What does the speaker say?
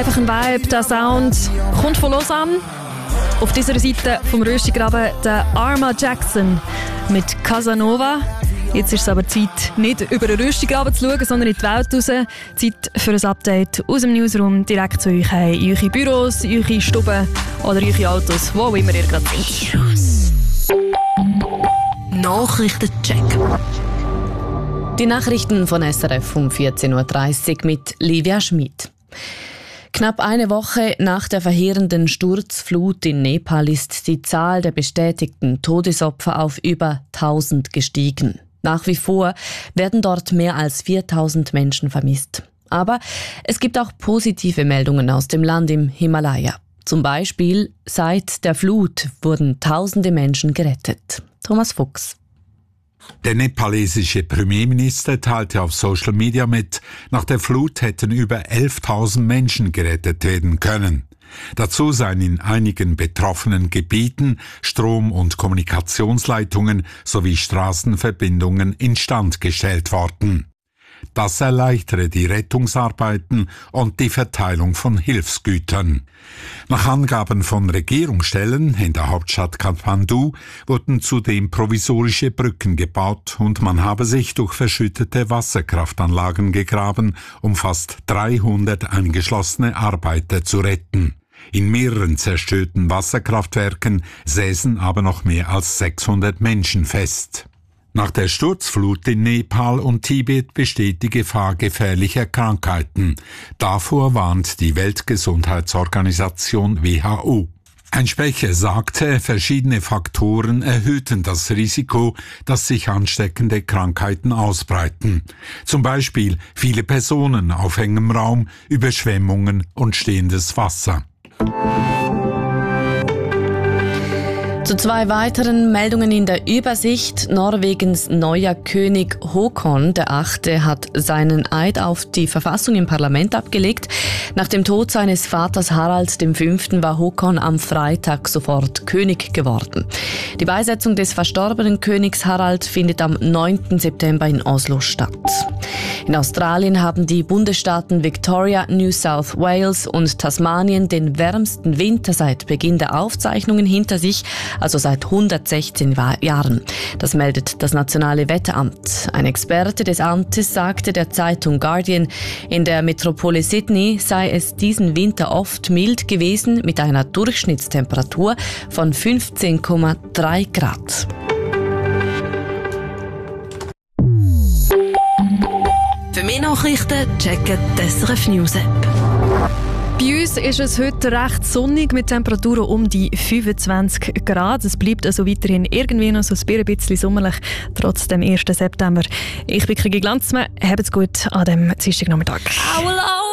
einfach ein Vibe, der Sound kommt von Lausanne. Auf dieser Seite vom Röstigraben der Arma Jackson mit Casanova. Jetzt ist es aber Zeit, nicht über den Röstigraben zu schauen, sondern in die Welt raus. Zeit für ein Update aus dem Newsroom direkt zu euch heim. In eure Büros, in eure Stuben oder in eure Autos, wo auch immer ihr gerade seid. Nachrichtencheck. Die Nachrichten von SRF um 14.30 Uhr mit Livia Schmid. Knapp eine Woche nach der verheerenden Sturzflut in Nepal ist die Zahl der bestätigten Todesopfer auf über 1000 gestiegen. Nach wie vor werden dort mehr als 4000 Menschen vermisst. Aber es gibt auch positive Meldungen aus dem Land im Himalaya. Zum Beispiel, seit der Flut wurden tausende Menschen gerettet. Thomas Fuchs. Der nepalesische Premierminister teilte auf Social Media mit, nach der Flut hätten über 11.000 Menschen gerettet werden können. Dazu seien in einigen betroffenen Gebieten Strom- und Kommunikationsleitungen sowie Straßenverbindungen instand gestellt worden. Das erleichtere die Rettungsarbeiten und die Verteilung von Hilfsgütern. Nach Angaben von Regierungsstellen in der Hauptstadt Kathmandu wurden zudem provisorische Brücken gebaut und man habe sich durch verschüttete Wasserkraftanlagen gegraben, um fast 300 eingeschlossene Arbeiter zu retten. In mehreren zerstörten Wasserkraftwerken säßen aber noch mehr als 600 Menschen fest. Nach der Sturzflut in Nepal und Tibet besteht die Gefahr gefährlicher Krankheiten. Davor warnt die Weltgesundheitsorganisation WHO. Ein Sprecher sagte, verschiedene Faktoren erhöhten das Risiko, dass sich ansteckende Krankheiten ausbreiten. Zum Beispiel viele Personen auf engem Raum, Überschwemmungen und stehendes Wasser. Zu zwei weiteren Meldungen in der Übersicht. Norwegens neuer König Håkon VIII. Hat seinen Eid auf die Verfassung im Parlament abgelegt. Nach dem Tod seines Vaters Harald V. war Håkon am Freitag sofort König geworden. Die Beisetzung des verstorbenen Königs Harald findet am 9. September in Oslo statt. In Australien haben die Bundesstaaten Victoria, New South Wales und Tasmanien den wärmsten Winter seit Beginn der Aufzeichnungen hinter sich, also seit 116 Jahren. Das meldet das Nationale Wetteramt. Ein Experte des Amtes sagte der Zeitung Guardian, in der Metropole Sydney sei es diesen Winter oft mild gewesen mit einer Durchschnittstemperatur von 15,3 Grad. Für mehr Nachrichten checken die SRF News App. Bei uns ist es heute recht sonnig mit Temperaturen um die 25 Grad. Es bleibt also weiterhin irgendwie noch so ein bisschen sommerlich, trotz dem 1. September. Ich bin Kiki Glanzmann. Habt's gut an dem Dienstagnachmittag.